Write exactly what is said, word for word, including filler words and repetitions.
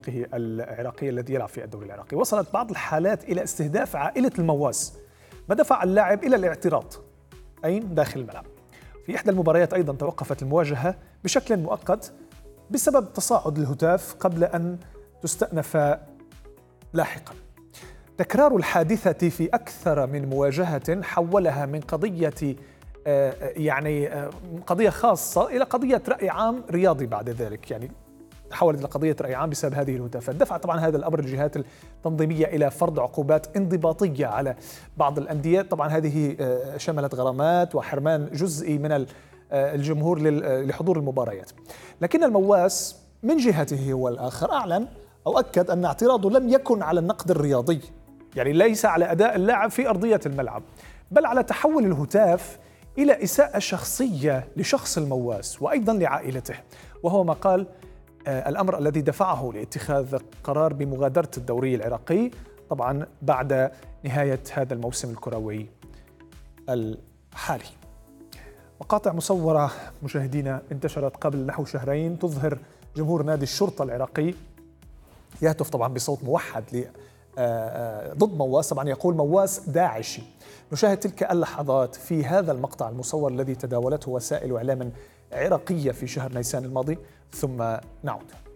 العراقي الذي يلعب في الدوري العراقي. وصلت بعض الحالات إلى استهداف عائلة المواس، ما دفع اللاعب إلى الاعتراض أين داخل الملعب. في إحدى المباريات أيضا توقفت المواجهة بشكل مؤقت بسبب تصاعد الهتاف قبل أن تستأنف لاحقا. تكرار الحادثة في أكثر من مواجهة حولها من قضية يعني قضية خاصة إلى قضية رأي عام رياضي بعد ذلك، يعني تحولت إلى قضية رأي عام بسبب هذه الهتافات. دفع طبعا هذا الأمر الجهات التنظيمية إلى فرض عقوبات انضباطية على بعض الأندية. طبعا هذه شملت غرامات وحرمان جزئي من الجمهور لحضور المباريات. لكن المواس من جهته هو الآخر أعلن أو أكد أن اعتراضه لم يكن على النقد الرياضي، يعني ليس على أداء اللاعب في أرضية الملعب، بل على تحول الهتاف إلى إساءة شخصية لشخص المواس وأيضا لعائلته، وهو ما قال الأمر الذي دفعه لاتخاذ قرار بمغادرة الدوري العراقي طبعا بعد نهاية هذا الموسم الكروي الحالي. مقاطع مصورة مشاهدينا انتشرت قبل نحو شهرين تظهر جمهور نادي الشرطة العراقي يهتف طبعا بصوت موحد ضد مواس، طبعا يقول مواس داعشي. نشاهد تلك اللحظات في هذا المقطع المصور الذي تداولته وسائل إعلام عراقية في شهر نيسان الماضي ثم نعود.